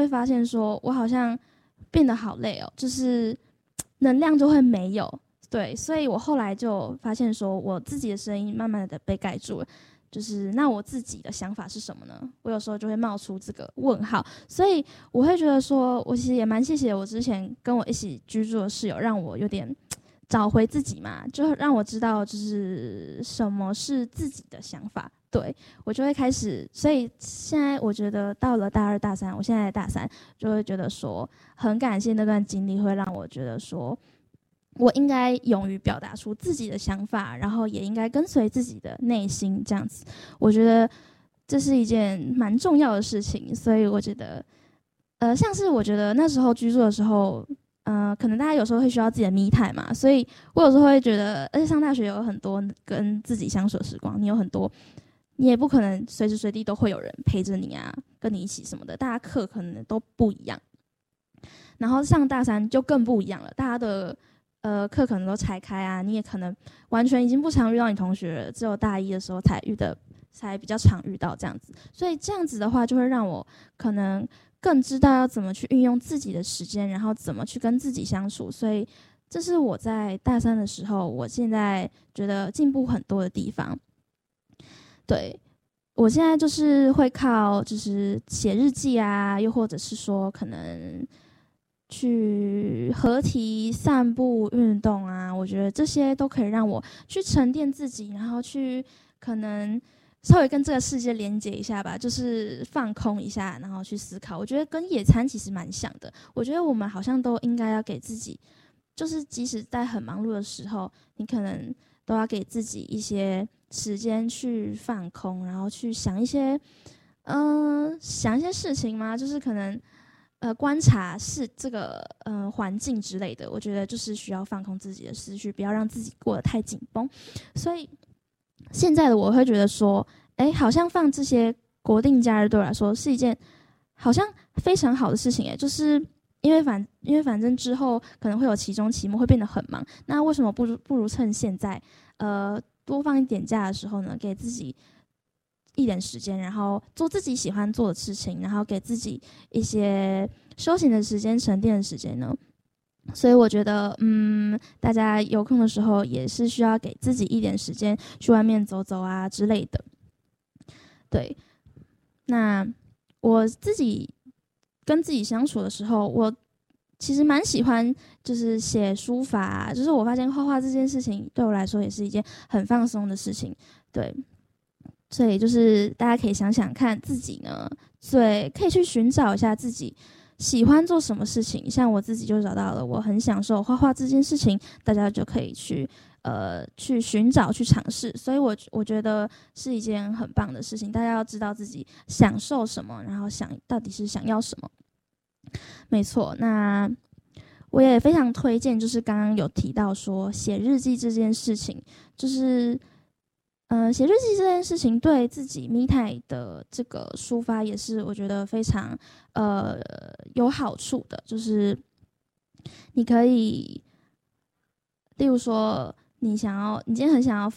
会发现说我好像变得好累哦，就是能量就会没有。对，所以我后来就发现说我自己的声音慢慢的被盖住了，就是那我自己的想法是什么呢？我有时候就会冒出这个问号，所以我会觉得说，我其实也蛮谢谢我之前跟我一起居住的室友，让我有点找回自己嘛，就让我知道就是什么是自己的想法。对，我就会开始，所以现在我觉得到了大二大三，我现在大三，就会觉得说很感谢那段经历，会让我觉得说我应该勇于表达出自己的想法，然后也应该跟随自己的内心，这样子，我觉得这是一件蛮重要的事情。所以我觉得，像是我觉得那时候居住的时候，可能大家有时候会需要自己的me time嘛，所以我有时候会觉得，而且上大学有很多跟自己相处的时光，你有很多，你也不可能随时随地都会有人陪着你啊，跟你一起什么的，大家课可能都不一样，然后上大三就更不一样了，大家的课可能都拆开啊，你也可能完全已经不常遇到你同学了，只有大一的时候才比较常遇到这样子，所以这样子的话就会让我可能更知道要怎么去运用自己的时间，然后怎么去跟自己相处，所以这是我在大三的时候，我现在觉得进步很多的地方。对，我现在就是会靠就是写日记啊，又或者是说可能去合体散步运动啊，我觉得这些都可以让我去沉淀自己，然后去可能稍微跟这个世界连接一下吧，就是放空一下，然后去思考。我觉得跟野餐其实蛮像的，我觉得我们好像都应该要给自己，就是即使在很忙碌的时候，你可能都要给自己一些时间去放空，然后去想一些想一些事情嘛，就是可能观察是这个环境之类的，我觉得就是需要放空自己的思绪，不要让自己过得太紧绷。所以现在的我会觉得说，好像放这些国定假日对我来说是一件好像非常好的事情，就是因为反正之后可能会有期中期末会变得很忙，那为什么不如趁现在多放一点假的时候呢，给自己一点时间，然后做自己喜欢做的事情，然后给自己一些休闲的时间、沉淀的时间呢？所以我觉得，大家有空的时候也是需要给自己一点时间去外面走走啊之类的。对，那我自己跟自己相处的时候，我其实蛮喜欢就是写书法啊，就是我发现画画这件事情对我来说也是一件很放松的事情。对，所以就是大家可以想想看自己呢，可以去寻找一下自己喜欢做什么事情。像我自己就找到了，我很享受画画这件事情，大家就可以去寻找、去尝试。所以我觉得是一件很棒的事情。大家要知道自己享受什么，然后到底是想要什么。没错，那我也非常推荐，就是刚刚有提到说写日记这件事情，就是写日记这件事情对自己me time的这个抒发也是我觉得非常有好处的，就是你可以，例如说你今天很想要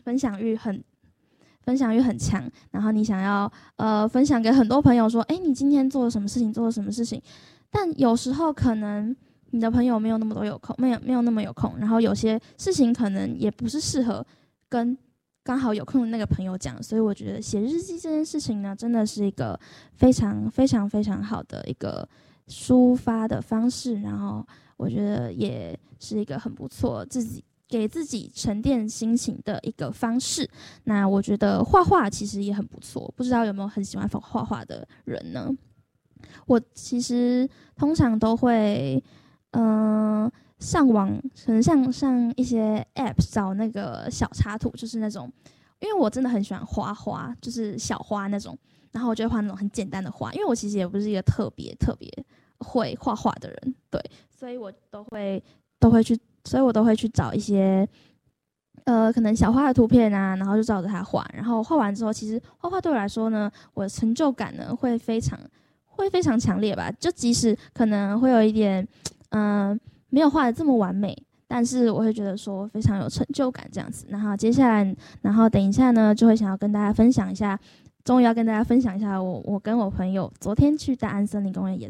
分享欲很强，然后你想要分享给很多朋友说，你今天做了什么事情，做了什么事情，但有时候可能你的朋友没有那么多有空，没有那么有空，然后有些事情可能也不是适合跟刚好有空的那个朋友讲，所以我觉得写日记这件事情呢，真的是一个非常非常非常好的一个抒发的方式，然后我觉得也是一个很不错给自己沉淀心情的一个方式。那我觉得画画其实也很不错，不知道有没有很喜欢画画的人呢？我其实通常都会上网，可能上一些 app 找那个小插图，就是那种，因为我真的很喜欢画花，就是小花那种，然后我就会画那种很简单的花，因为我其实也不是一个特别会画画的人，对，所以我都会去找一些可能小花的图片啊，然后就照着它画，然后画完之后，其实画画对我来说呢，我的成就感呢会非常强烈吧，就即使可能会有一点没有画的这么完美，但是我会觉得说非常有成就感这样子。然后等一下呢，就会想要跟大家分享一下，终于要跟大家分享一下我跟我朋友昨天去大安森林公园野